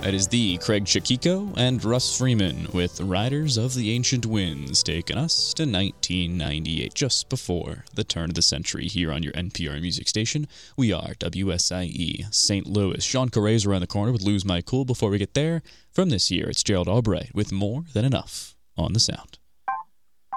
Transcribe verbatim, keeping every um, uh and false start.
That is the Craig Chikiko and Russ Freeman with Riders of the Ancient Winds, taking us to nineteen ninety-eight, just before the turn of the century here on your N P R music station. We are W S I E Saint Louis. Sean Correa's around the corner with Lose My Cool. Before we get there, from this year, it's Gerald Albright with More Than Enough on the Sound.